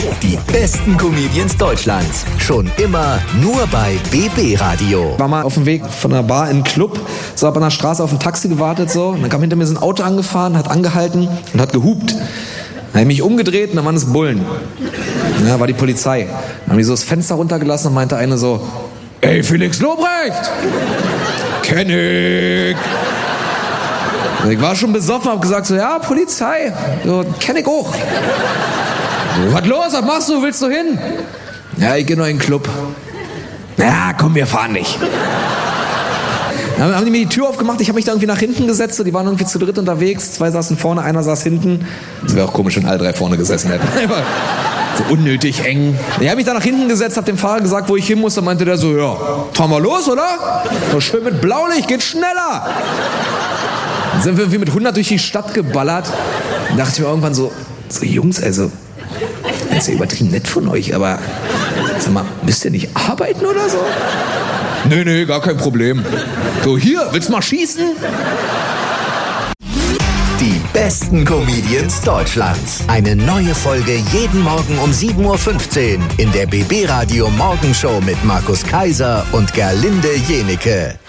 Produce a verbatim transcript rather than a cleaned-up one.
Die besten Comedians Deutschlands. Schon immer nur bei B B Radio. War mal auf dem Weg von der Bar in den Club, so hab an der Straße auf ein Taxi gewartet, so. Und dann kam hinter mir so ein Auto angefahren, hat angehalten und hat gehupt. Dann hab ich mich umgedreht und dann waren es Bullen. Ja, war die Polizei. Dann haben die so das Fenster runtergelassen und meinte eine so: Ey, Felix Lobrecht! Kenn ich! Und ich war schon besoffen, hab gesagt so: Ja, Polizei, so, kenn ich auch. So, was los, was machst du, willst du hin? Ja, ich geh noch in den Club. Ja, komm, wir fahren nicht. Dann haben die mir die Tür aufgemacht, ich habe mich da irgendwie nach hinten gesetzt, so, die waren irgendwie zu dritt unterwegs, zwei saßen vorne, einer saß hinten. Das wäre auch komisch, wenn alle drei vorne gesessen hätten. So unnötig eng. Ich habe mich da nach hinten gesetzt, hab dem Fahrer gesagt, wo ich hin muss, dann meinte der so: Ja, fahren wir los, oder? So schön mit Blaulicht, geht schneller. Dann sind wir irgendwie mit hundert durch die Stadt geballert. Dann dachte ich mir irgendwann so: So Jungs, also, das ist ja übertrieben nett von euch, aber sag mal, müsst ihr nicht arbeiten oder so? Nee, nee, gar kein Problem. So, hier, willst du mal schießen? Die besten Comedians Deutschlands. Eine neue Folge jeden Morgen um sieben Uhr fünfzehn in der B B Radio Morgenshow mit Markus Kaiser und Gerlinde Jenike.